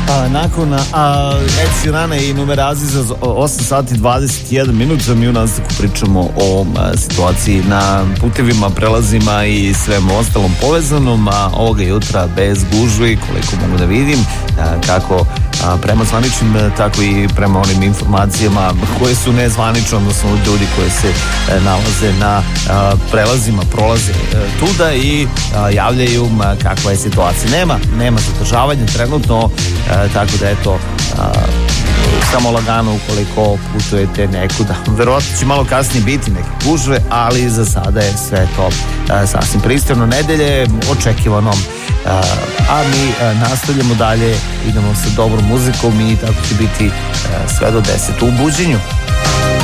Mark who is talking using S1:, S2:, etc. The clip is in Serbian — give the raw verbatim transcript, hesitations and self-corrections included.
S1: A, nakon a, Ed Sheerana i Numerazi za osam sati i dvadeset jedan minut, mi u nastavku pričamo o a, situaciji na putevima, prelazima i svemu ostalom povezanom, a ovoga jutra bez gužvi, koliko mogu da vidim, a, kako a, prema zvaničnim, tako i prema onim informacijama koje su nezvanične, odnosno ljudi koji se a, nalaze na a, prelazima, prolaze a, tuda i a, javljaju a, kakva je situacija. Nema, nema zadržavanja trenutno, a, tako da eto, a, samo lagano ukoliko putujete nekuda. Verovatno će malo kasnije biti neke gužve, ali za sada je sve to a, sasvim pristojno. Nedelje očekivano, a, a mi a, nastavljamo dalje, idemo sa dobrom muzikom i tako će biti a, sve do deset u buđenju.